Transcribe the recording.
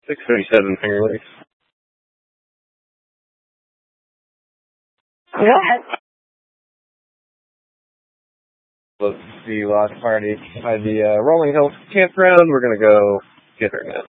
637 Finger Lakes. What? Let's see, last party by the Rolling Hills campground. We're gonna go get her now.